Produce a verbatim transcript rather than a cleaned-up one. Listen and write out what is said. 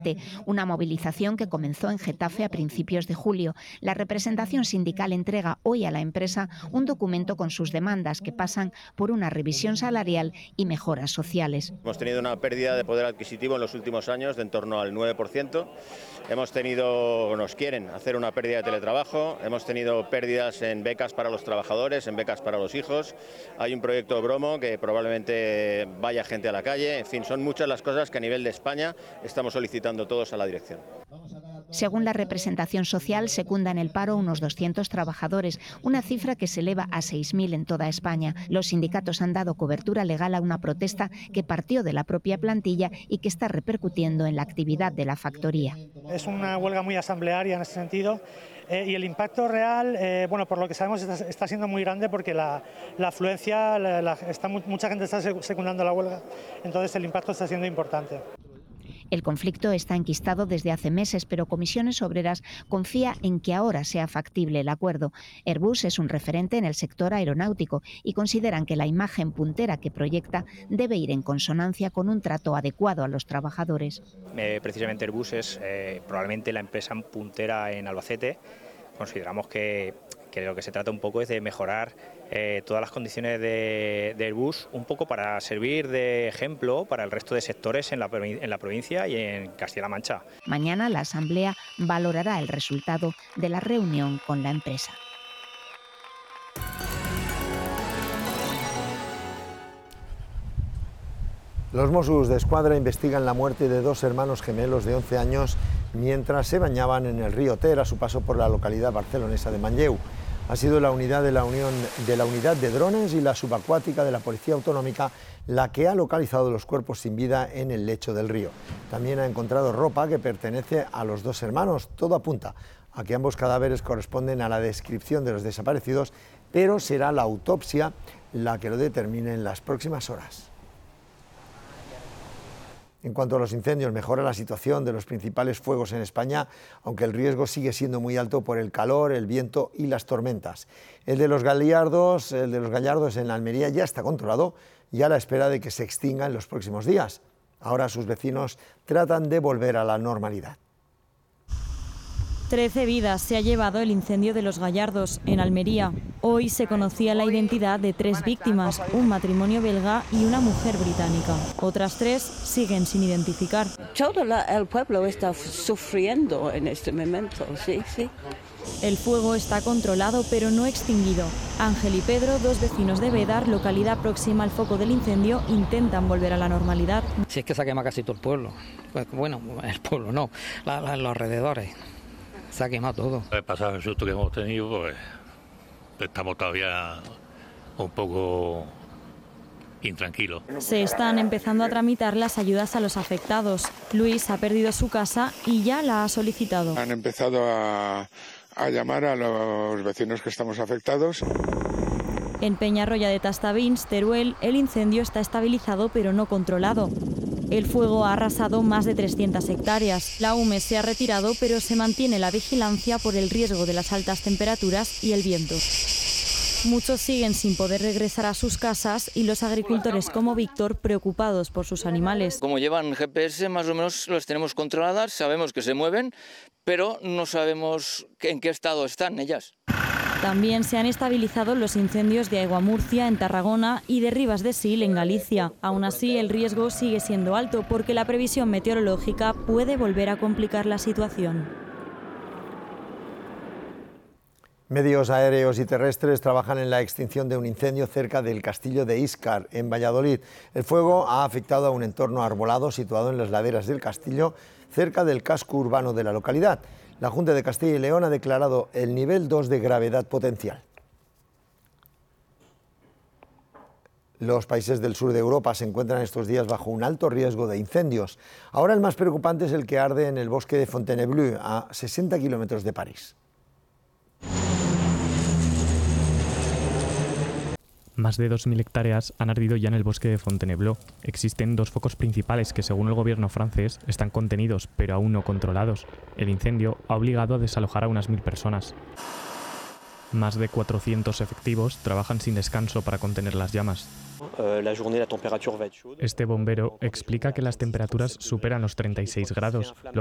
Una movilización que comenzó en Getafe a principios de julio. La representación sindical entrega hoy a la empresa un documento con sus demandas que pasan por una revisión salarial y mejoras sociales. Hemos tenido una pérdida de poder adquisitivo en los últimos años de en torno al nueve por ciento. Hemos tenido, nos quieren hacer una pérdida de teletrabajo, hemos tenido pérdidas en becas para los trabajadores, en becas para los hijos. Hay un proyecto de Bromo que probablemente vaya gente a la calle. En fin, son muchas las cosas que a nivel de España estamos solicitando todos a la dirección. Según la representación social, secundan el paro unos doscientos trabajadores, una cifra que se eleva a seis mil en toda España. Los sindicatos han dado cobertura legal a una protesta que partió de la propia plantilla y que está repercutiendo en la actividad de la factoría. Es una huelga muy asamblearia en ese sentido eh, y el impacto real, eh, bueno, por lo que sabemos está, está siendo muy grande porque la, la afluencia, la, la, está, mucha gente está secundando la huelga, entonces el impacto está siendo importante. El conflicto está enquistado desde hace meses, pero Comisiones Obreras confía en que ahora sea factible el acuerdo. Airbus es un referente en el sector aeronáutico y consideran que la imagen puntera que proyecta debe ir en consonancia con un trato adecuado a los trabajadores. Eh, precisamente Airbus es eh, probablemente la empresa puntera en Albacete. Consideramos que, que de lo que se trata un poco es de mejorar eh, todas las condiciones de, de Airbus, un poco para servir de ejemplo para el resto de sectores en la, en la provincia y en Castilla-La Mancha. Mañana la Asamblea valorará el resultado de la reunión con la empresa. Los Mossos d'Esquadra investigan la muerte de dos hermanos gemelos de once años mientras se bañaban en el río Ter a su paso por la localidad barcelonesa de Manlleu. Ha sido la unidad de la, Unión, de la unidad de drones y la subacuática de la Policía Autonómica la que ha localizado los cuerpos sin vida en el lecho del río. También ha encontrado ropa que pertenece a los dos hermanos. Todo apunta a que ambos cadáveres corresponden a la descripción de los desaparecidos, pero será la autopsia la que lo determine en las próximas horas. En cuanto a los incendios, mejora la situación de los principales fuegos en España, aunque el riesgo sigue siendo muy alto por el calor, el viento y las tormentas. El de los Gallardos, el de los Gallardos en Almería ya está controlado y a la espera de que se extinga en los próximos días. Ahora sus vecinos tratan de volver a la normalidad. Trece vidas se ha llevado el incendio de los Gallardos, en Almería. Hoy se conocía la identidad de tres víctimas, un matrimonio belga y una mujer británica. Otras tres siguen sin identificar. Todo la, el pueblo está sufriendo en este momento, sí, sí. El fuego está controlado pero no extinguido. Ángel y Pedro, dos vecinos de Bédar, localidad próxima al foco del incendio, intentan volver a la normalidad. Si es que se ha quemado casi todo el pueblo. Pues, bueno, el pueblo no, la, la, los alrededores. Se ha quemado todo. El pasado el susto que hemos tenido, pues estamos todavía un poco intranquilos. Se están empezando a tramitar las ayudas a los afectados. Luis ha perdido su casa y ya la ha solicitado. Han empezado a, a llamar a los vecinos que estamos afectados. En Peñarroya de Tastavins, Teruel, el incendio está estabilizado pero no controlado. El fuego ha arrasado más de trescientas hectáreas. La U M E se ha retirado, pero se mantiene la vigilancia por el riesgo de las altas temperaturas y el viento. Muchos siguen sin poder regresar a sus casas y los agricultores como Víctor preocupados por sus animales. Como llevan G P S, más o menos los tenemos controladas, sabemos que se mueven, pero no sabemos en qué estado están ellas. También se han estabilizado los incendios de Aiguamurcia en Tarragona y de Ribas de Sil en Galicia. Aún así, el riesgo sigue siendo alto porque la previsión meteorológica puede volver a complicar la situación. Medios aéreos y terrestres trabajan en la extinción de un incendio cerca del castillo de Íscar, en Valladolid. El fuego ha afectado a un entorno arbolado situado en las laderas del castillo, cerca del casco urbano de la localidad. La Junta de Castilla y León ha declarado el nivel dos de gravedad potencial. Los países del sur de Europa se encuentran estos días bajo un alto riesgo de incendios. Ahora el más preocupante es el que arde en el bosque de Fontainebleau, a sesenta kilómetros de París. Más de dos mil hectáreas han ardido ya en el bosque de Fontainebleau. Existen dos focos principales que, según el gobierno francés, están contenidos, pero aún no controlados. El incendio ha obligado a desalojar a unas mil personas. Más de cuatrocientos efectivos trabajan sin descanso para contener las llamas. Este bombero explica que las temperaturas superan los treinta y seis grados,